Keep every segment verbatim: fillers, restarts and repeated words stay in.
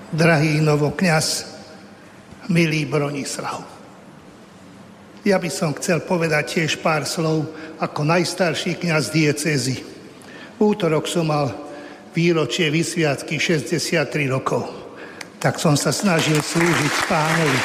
drahý novokňaz, milý Bronislav. Ja by som chcel povedať tiež pár slov ako najstarší kňaz diecézy. V útorok som mal výročie vysviacky šesťdesiattri rokov. Tak som sa snažil slúžiť Pánovi.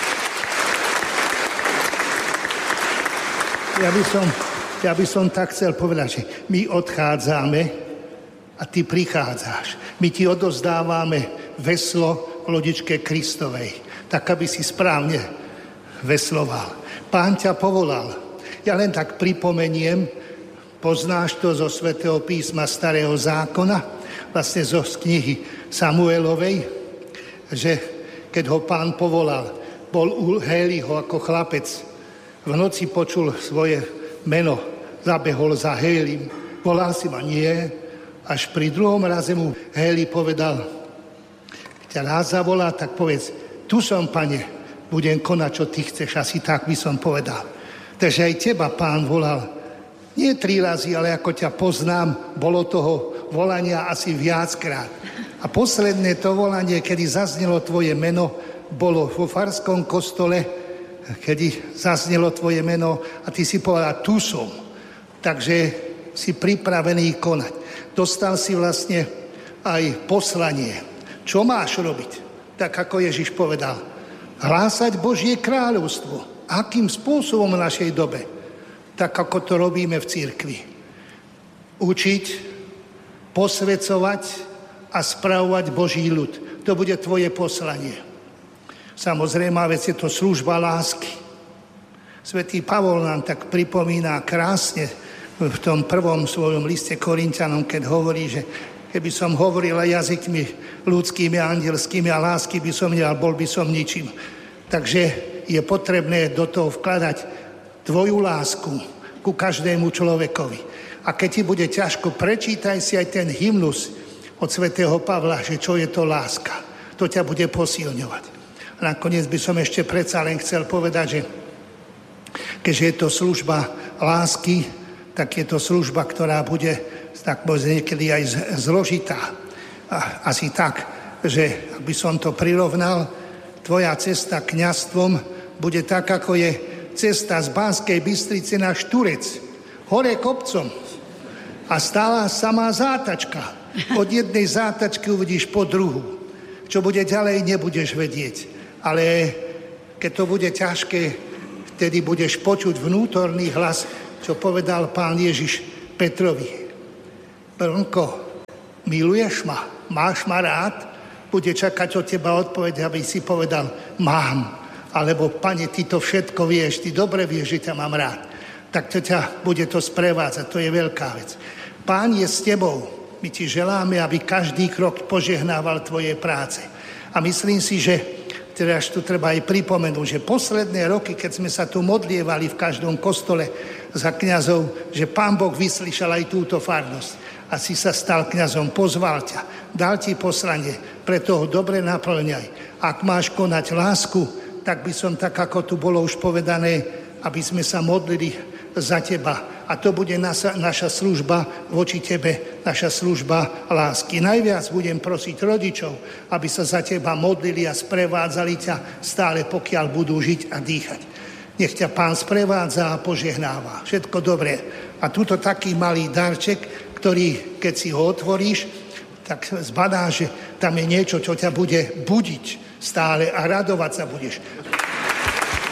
Ja by som, ja by som tak chcel povedať, že my odchádzame a ty prichádzaš. My ti odozdávame veslo v lodičke Kristovej, tak aby si správne vesloval. Pán ťa povolal. Ja len tak pripomeniem, poznáš to zo Svätého písma Starého zákona, vlastne zo knihy Samuelovej, že keď ho Pán povolal, bol u Héliho ako chlapec. V noci počul svoje meno, zabehol za Hélim. Volal si ma? Nie. Až pri druhom raze mu Héli povedal, keď ťa raz zavolá, tak povedz, tu som, Pane, budem konať, čo ty chceš. Asi tak by som povedal. Takže aj teba Pán volal. Nie tri razy, ale ako ťa poznám, bolo toho volania asi viackrát. A posledné to volanie, kedy zaznelo tvoje meno, bolo vo farskom kostole, kedy zaznelo tvoje meno a ty si povedal, tu som. Takže si pripravený konať. Dostal si vlastne aj poslanie. Čo máš robiť? Tak ako Ježiš povedal, hlásať Božie kráľovstvo. Akým spôsobom v našej dobe? Tak ako to robíme v cirkvi. Učiť, posvedzovať a spravovať Boží ľud. To bude tvoje poslanie. Samozrejme, vec je to služba lásky. Svätý Pavol nám tak pripomína krásne v tom prvom svojom liste Korinťanom, keď hovorí, že keby som hovoril aj jazykmi ľudskými a andelskými a lásky by som nemal, bol by som ničím. Takže je potrebné do toho vkladať tvoju lásku ku každému človekovi. A keď ti bude ťažko, prečítaj si aj ten hymnus od svätého Pavla, že čo je to láska. To ťa bude posilňovať. A nakoniec by som ešte predsa len chcel povedať, že keďže je to služba lásky, tak je to služba, ktorá bude tak povedzme niekedy aj zložitá. A asi tak, že ak by som to prirovnal, tvoja cesta kňazstvom bude tak, ako je cesta z Banskej Bystrice na Šturec. Hore kopcom. A stála samá zátačka. Od jednej zátačky uvidíš po druhú. Čo bude ďalej, nebudeš vedieť. Ale keď to bude ťažké, vtedy budeš počuť vnútorný hlas, čo povedal Pán Ježiš Petrovi. Brnko, miluješ ma? Máš ma rád? Bude čakať od teba odpoveď, aby si povedal, mám. Alebo, Pane, ty to všetko vieš, ty dobre vieš, že ťa mám rád. Tak to ťa bude to sprevádzať, to je veľká vec. Pán je s tebou. My ti želáme, aby každý krok požehnával tvoje práce. A myslím si, že teda až tu treba aj pripomenúť, že posledné roky, keď sme sa tu modlievali v každom kostole za kňazov, že Pán Boh vyslyšal aj túto farnosť. A si sa stal kňazom, pozval ťa, dal ti poslanie, preto ho dobre naplňaj. Ak máš konať lásku, tak by som, tak ako tu bolo už povedané, aby sme sa modlili za teba. A to bude naša, naša služba voči tebe, naša služba lásky. Najviac budem prosiť rodičov, aby sa za teba modlili a sprevádzali ťa stále, pokiaľ budú žiť a dýchať. Nech ťa Pán sprevádza a požehnáva. Všetko dobré. A tuto taký malý darček, ktorý, keď si ho otvoríš, tak zbadáš, že tam je niečo, čo ťa bude budiť stále a radovať sa budeš.